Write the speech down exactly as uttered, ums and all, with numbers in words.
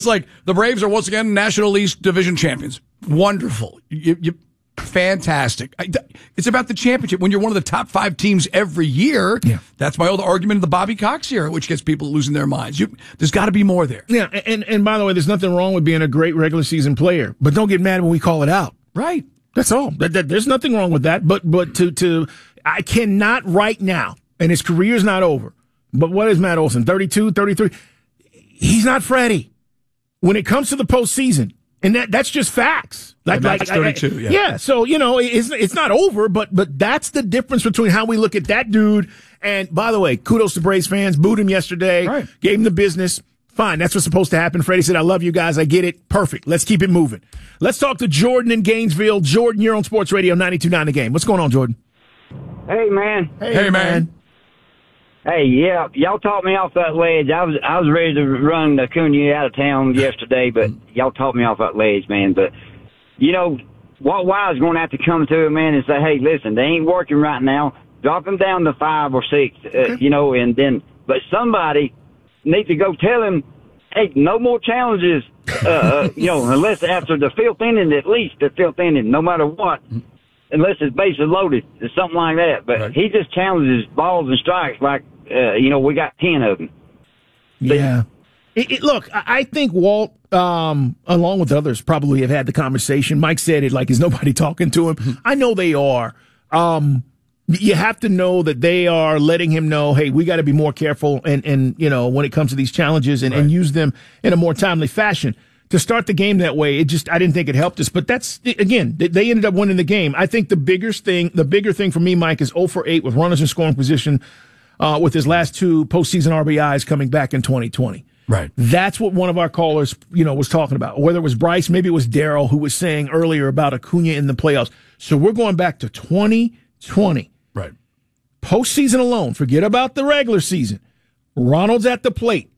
It's like the Braves are once again National East Division champions. Wonderful. You, you, fantastic. I, it's about the championship. When you're one of the top five teams every year, yeah. That's my old argument of the Bobby Cox era, which gets people losing their minds. You, there's got to be more there. Yeah, and, and by the way, there's nothing wrong with being a great regular season player, but don't get mad when we call it out. Right. That's all. That, that, there's nothing wrong with that. But but to to I cannot right now, and his career's not over. But what is Matt Olson? thirty-two, thirty-three He's not Freddie when it comes to the postseason. And that that's just facts. Like, like thirty-two, I, yeah. Yeah, so, you know, it's it's not over, but but that's the difference between how we look at that dude. And, by the way, kudos to Braves fans. Booed him yesterday. Right. Gave him the business. Fine, that's what's supposed to happen. Freddie said, I love you guys. I get it. Perfect. Let's keep it moving. Let's talk to Jordan in Gainesville. Jordan, you're on Sports Radio ninety-two point nine The Game. What's going on, Jordan? Hey, man. Hey, hey man. man. Hey, yeah, y'all talked me off that ledge. I was I was ready to run Acuna out of town yesterday, but y'all talked me off that ledge, man. But, you know, Walt Wise is going to have to come to him, man, and say, hey, listen, they ain't working right now. Drop them down to five or six, uh, okay. you know, and then, but somebody needs to go tell him, hey, no more challenges, uh, uh, you know, unless after the fifth inning, at least the fifth inning, no matter what. Unless his base is loaded, or something like that. But right. He just challenges balls and strikes like, uh, you know, we got ten of them. Yeah. It, it, look, I think Walt, um, along with others, probably have had the conversation. Mike said it like, is nobody talking to him? Mm-hmm. I know they are. Um, you have to know that they are letting him know, hey, we got to be more careful and, and, you know, when it comes to these challenges and, right. and use them in a more timely fashion. To start the game that way, it just, I didn't think it helped us. But that's, again, they ended up winning the game. I think the biggest thing, the bigger thing for me, Mike, is oh for eight with runners in scoring position uh, with his last two postseason R B Is coming back in twenty twenty. Right. That's what one of our callers, you know, was talking about. Whether it was Bryce, maybe it was Daryl who was saying earlier about Acuna in the playoffs. So we're going back to twenty twenty. Right. Postseason alone, forget about the regular season. Ronald's at the plate.